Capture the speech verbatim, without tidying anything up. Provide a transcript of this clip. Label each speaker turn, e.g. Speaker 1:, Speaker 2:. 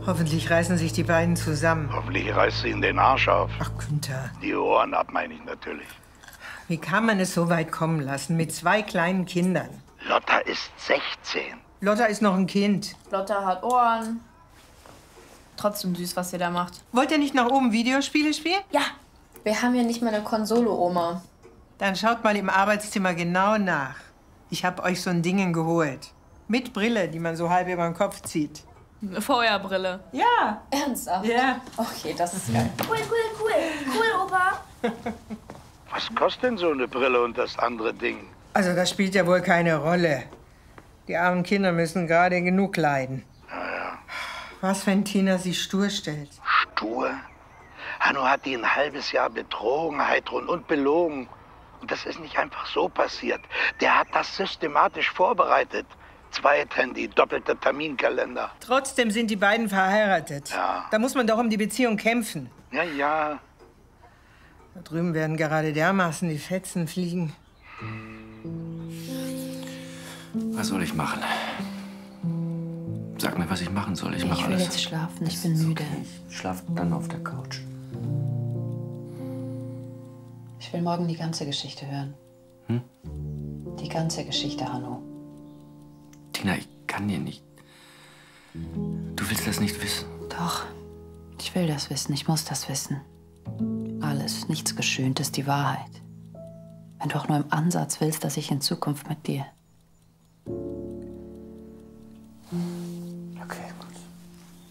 Speaker 1: Hoffentlich reißen sich die beiden zusammen.
Speaker 2: Hoffentlich reißt sie in den Arsch auf.
Speaker 1: Ach, Günther.
Speaker 2: Die Ohren ab, meine ich natürlich.
Speaker 1: Wie kann man es so weit kommen lassen mit zwei kleinen Kindern?
Speaker 2: Lotta ist sechzehn.
Speaker 1: Lotta ist noch ein Kind.
Speaker 3: Lotta hat Ohren. Trotzdem süß, was ihr da macht.
Speaker 1: Wollt ihr nicht nach oben Videospiele spielen?
Speaker 3: Ja. Wir haben ja nicht mal eine Konsole, Oma.
Speaker 1: Dann schaut mal im Arbeitszimmer genau nach. Ich hab euch so ein Ding geholt. Mit Brille, die man so halb über den Kopf zieht.
Speaker 3: Eine Feuerbrille.
Speaker 1: Ja.
Speaker 3: Ernsthaft?
Speaker 1: Ja.
Speaker 3: Okay, das ist geil. Cool, cool, cool. Cool, Opa.
Speaker 2: Was kostet denn so eine Brille und das andere Ding?
Speaker 1: Also das spielt ja wohl keine Rolle. Die armen Kinder müssen gerade genug leiden.
Speaker 2: Ja, ja.
Speaker 1: Was, wenn Tina sich stur stellt?
Speaker 2: Stur? Hanno hat die ein halbes Jahr betrogen, Heidrun und belogen. Und das ist nicht einfach so passiert. Der hat das systematisch vorbereitet. Zweit-Handy, doppelter Terminkalender.
Speaker 1: Trotzdem sind die beiden verheiratet.
Speaker 2: Ja.
Speaker 1: Da muss man doch um die Beziehung kämpfen.
Speaker 2: Ja, ja.
Speaker 1: Da drüben werden gerade dermaßen die Fetzen fliegen.
Speaker 4: Was soll ich machen? Sag mir, was ich machen soll. Ich mache
Speaker 5: Ich will
Speaker 4: alles.
Speaker 5: jetzt schlafen, ich bin müde.
Speaker 4: Ich schlaf dann auf der Couch.
Speaker 5: Ich will morgen die ganze Geschichte hören.
Speaker 4: Hm?
Speaker 5: Die ganze Geschichte, Hanno.
Speaker 4: Tina, ich kann dir nicht. Du willst das nicht wissen.
Speaker 5: Doch, ich will das wissen, ich muss das wissen. Alles, nichts Geschöntes, die Wahrheit. Wenn du auch nur im Ansatz willst, dass ich in Zukunft mit dir.